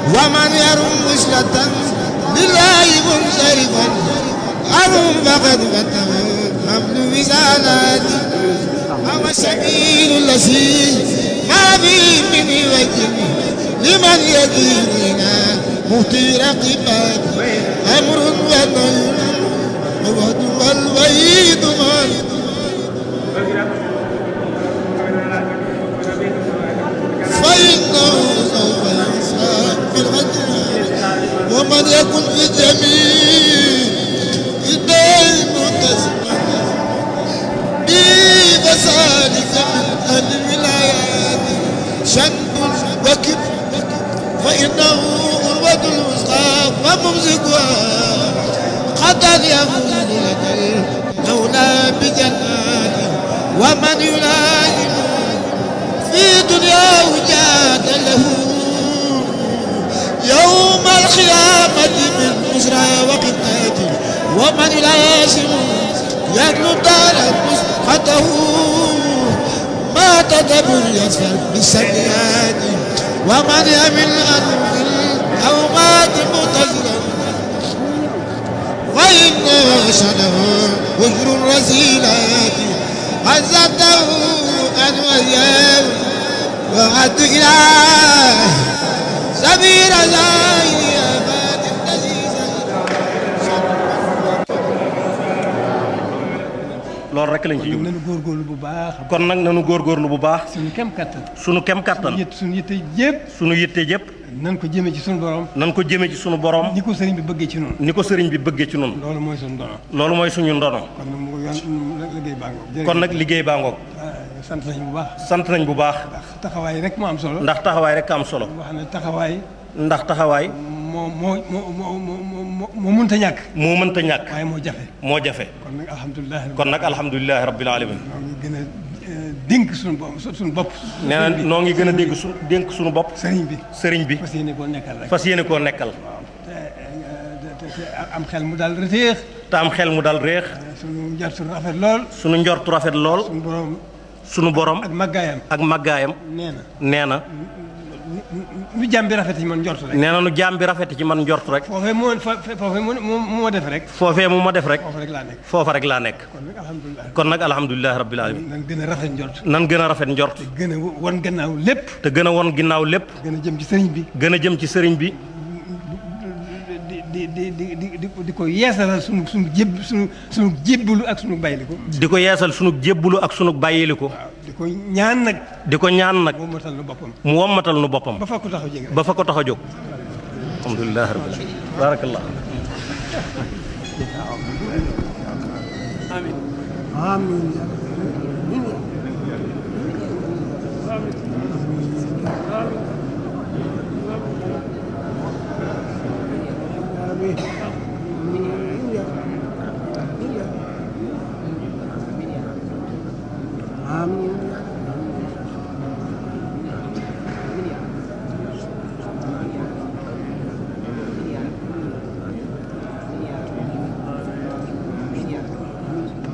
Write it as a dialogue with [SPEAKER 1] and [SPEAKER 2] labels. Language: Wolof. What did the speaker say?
[SPEAKER 1] ومن يرم وصلة لله منصرفا أرم فقد فتح حمل وزالاتي هو السبيل الذي ما فيه من وجه لمن يديننا مهتي رقبات أمر ونهي الوعد والوعيد فإنه سوف يحساب بالغدر ومن يكن في جميع الدين متسما بي فسالك من أهل الولايات شد وكب فإنه أروة الوسطى وممسكها قد يفوز لك المولى بجناته ومن يلائم في دنياه جاد له يوم القيامة من بشرى وقتاته ومن يلازم يدلو دار مسقطه ما تدبر يسفر بالسيئات ومن يمل أو مات متزرا فإن شنه وجر الرزيلات عزته أن وياه وعد إله سبيل زاهي أباد النزيزة
[SPEAKER 2] loolu rek lañ ci jub.
[SPEAKER 3] nanu góorgóorlu bu baax.
[SPEAKER 2] kon nag nanu góorgóorlu bu baax.
[SPEAKER 3] suñu kem kattan.
[SPEAKER 2] suñu kem kattan.
[SPEAKER 3] suñu yitte yëpp.
[SPEAKER 2] suñu yitte yëpp.
[SPEAKER 3] nan ko jëmee ci suñu borom.
[SPEAKER 2] nan ko jëmee ci suñu borom.
[SPEAKER 3] ni ko sëriñ bi bëggee ci noonu.
[SPEAKER 2] ni ko sëriñ bi bëggee ci noonu.
[SPEAKER 3] loolu mooy suñu ndono.
[SPEAKER 2] loolu mooy suñu ndono.
[SPEAKER 3] kon nag mu liggéey baa ngoog.
[SPEAKER 2] kon nag liggéey baa ngoog.
[SPEAKER 3] sant nañ bu baax.
[SPEAKER 2] sant nañ bu baax.
[SPEAKER 3] ndax taxawaay rek moo am solo.
[SPEAKER 2] ndax taxawaay rek am solo.
[SPEAKER 3] wax ne taxawaay.
[SPEAKER 2] ndax taxawaay.
[SPEAKER 3] moo mënta ñàkk.
[SPEAKER 2] moo mënta ñàkk.
[SPEAKER 3] waaye moo jafe.
[SPEAKER 2] moo jafe.
[SPEAKER 3] kon nag alhamdulilah.
[SPEAKER 2] kon nag alhamdulilah rabbil alamin.
[SPEAKER 3] ñoo ngi gën a dénk suñu bopp.
[SPEAKER 2] nee na noo ngi gën a dénk suñu bopp.
[SPEAKER 3] sëriñ bi.
[SPEAKER 2] sëriñ bi.
[SPEAKER 3] fas yéene koo nekkal rek.
[SPEAKER 2] fas yéene koo nekkal.
[SPEAKER 3] te am xel mu daal réex.
[SPEAKER 2] te am xel mu daal réex.
[SPEAKER 3] suñu njortu rafet lool.
[SPEAKER 2] suñu njortu rafet lool. suñu borom.
[SPEAKER 3] ak màggaayam.
[SPEAKER 2] ak màggaayam. nee na.
[SPEAKER 3] nu jaam bi rafet ci man njort rek.
[SPEAKER 2] nee na nu jaam bi rafet ci man njort rek.
[SPEAKER 3] foofee mu ma def rek.
[SPEAKER 2] foofee mu ma def rek.
[SPEAKER 3] foofa rek laa nekk.
[SPEAKER 2] foofa rek laa nekk. kon nag alhamdulilah rabbil alamin.
[SPEAKER 3] nan gën a rafet njort.
[SPEAKER 2] nan gën a rafet njort.
[SPEAKER 3] te gën a won gannaaw lépp.
[SPEAKER 2] te gën a won ginnaaw lépp.
[SPEAKER 3] gën a jëm ci sëriñ bi.
[SPEAKER 2] gën a jëm ci sëriñ bi.
[SPEAKER 3] di ko yeesalal sunu jébbalu ak sunu bàyyiliku.
[SPEAKER 2] di ko yeesal sunu jébbalu ak sunu bàyyiliku.
[SPEAKER 3] di ko ñaan nag.
[SPEAKER 2] di ko ñaan nag.
[SPEAKER 3] mu wommatal nu boppam.
[SPEAKER 2] mu wommatal nu boppam.
[SPEAKER 3] ba fa ko tax a jóg.
[SPEAKER 2] ba fa ko tax a jóg. alhamdulilah rabbil alamin. barakallah.
[SPEAKER 3] amiin. amiin.